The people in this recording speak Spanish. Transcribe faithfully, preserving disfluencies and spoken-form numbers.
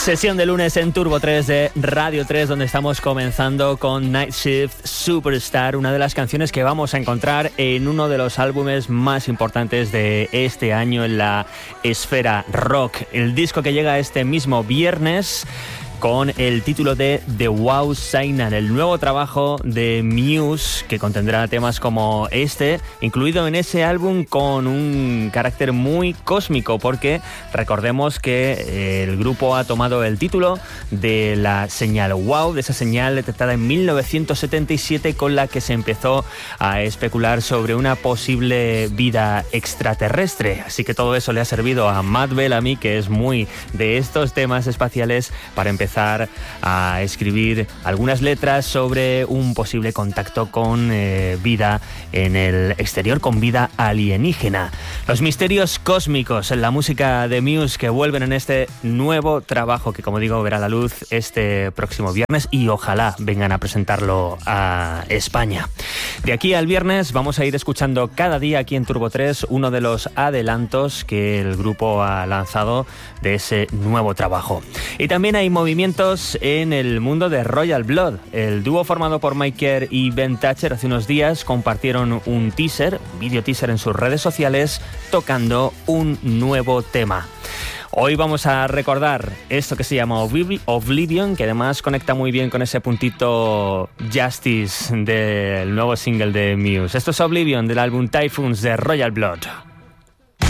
Sesión de lunes en Turbo tres de Radio tres, donde estamos comenzando con Night Shift Superstar, una de las canciones que vamos a encontrar en uno de los álbumes más importantes de este año en la esfera rock. El disco que llega este mismo viernes con el título de The Wow Signal, el nuevo trabajo de Muse, que contendrá temas como este, incluido en ese álbum con un carácter muy cósmico, porque recordemos que el grupo ha tomado el título de la señal Wow, de esa señal detectada en mil novecientos setenta y siete, con la que se empezó a especular sobre una posible vida extraterrestre. Así que todo eso le ha servido a Matt Bellamy, que es muy de estos temas espaciales, para empezar a escribir algunas letras sobre un posible contacto con eh, vida en el exterior, con vida alienígena. Los misterios cósmicos en la música de Muse, que vuelven en este nuevo trabajo que, como digo, verá la luz este próximo viernes, y ojalá vengan a presentarlo a España. De aquí al viernes vamos a ir escuchando cada día aquí en Turbo tres uno de los adelantos que el grupo ha lanzado de ese nuevo trabajo. Y también hay movimientos en el mundo de Royal Blood. El dúo formado por Mike Kerr y Ben Thatcher hace unos días compartieron un teaser, un video teaser en sus redes sociales, tocando un nuevo tema. Hoy vamos a recordar esto que se llama Oblivion, que además conecta muy bien con ese puntito Justice del nuevo single de Muse. Esto es Oblivion, del álbum Typhoons de Royal Blood.